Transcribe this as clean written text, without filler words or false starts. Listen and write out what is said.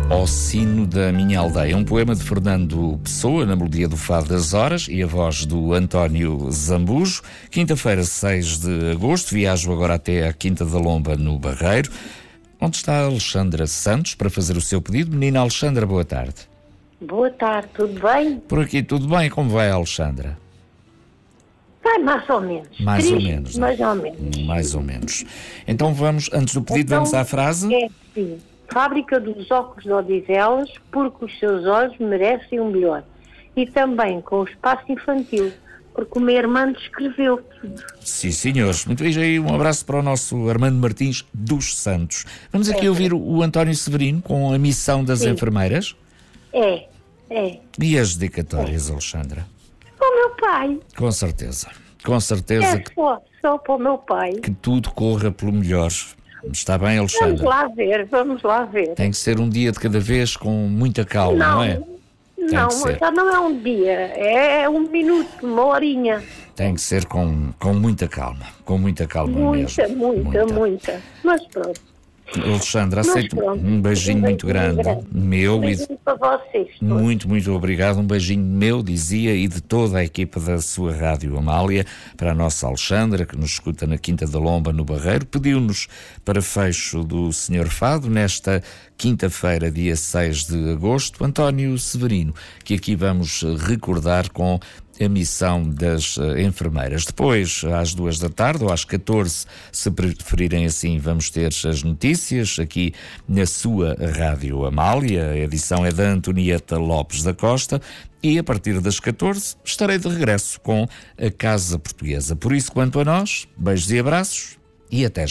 Ao Sino da Minha Aldeia, um poema de Fernando Pessoa, na melodia do Fado das Horas e a voz do António Zambujo. Quinta-feira, 6 de agosto, viajo agora até a Quinta da Lomba, no Barreiro, onde está a Alexandra Santos para fazer o seu pedido. Menina Alexandra, boa tarde. Boa tarde, tudo bem? Por aqui tudo bem, como vai a Alexandra? Vai mais ou menos. Mais Triste, ou menos. mais ou menos. Mais ou menos. Então vamos, antes do pedido, vamos à frase? É sim. Fábrica dos óculos de Odivelas, porque os seus olhos merecem o melhor. E também com o espaço infantil, porque o meu irmão descreveu tudo. Sim, senhores. Muito bem, aí um abraço para o nosso Armando Martins dos Santos. Vamos aqui ouvir o António Severino com a missão das enfermeiras. É. E as dedicatórias, Alexandra? Para o meu pai. Com certeza. Com certeza É só para o meu pai. que tudo corra pelo melhor. Está bem, Alexandra? Vamos lá ver. Tem que ser um dia de cada vez com muita calma, não é? Não, já não é um dia, é um minuto, uma horinha. Tem que ser com muita calma. Com muita calma mesmo. Muita. Mas pronto. Alexandra, aceito um beijinho muito grande. Meu e para vocês. muito obrigado. Um beijinho meu, dizia, e de toda a equipa da sua Rádio Amália, para a nossa Alexandra, que nos escuta na Quinta da Lomba, no Barreiro. Pediu-nos para fecho do Senhor Fado, nesta quinta-feira, dia 6 de agosto, António Severino, que aqui vamos recordar com a missão das enfermeiras. Depois, às 2 da tarde, ou às 14, se preferirem assim, vamos ter as notícias aqui na sua Rádio Amália. A edição é da Antonieta Lopes da Costa e a partir das 14 estarei de regresso com a Casa Portuguesa. Por isso, quanto a nós, beijos e abraços e até já.